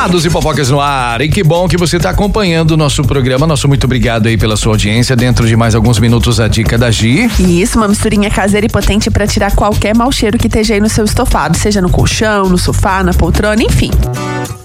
Babados e fofocas no ar. E que bom que você está acompanhando o nosso programa. Nosso muito obrigado aí pela sua audiência. Dentro de mais alguns minutos, a dica da Gi. Isso, uma misturinha caseira e potente para tirar qualquer mau cheiro que esteja aí no seu estofado, seja no colchão, no sofá, na poltrona, enfim.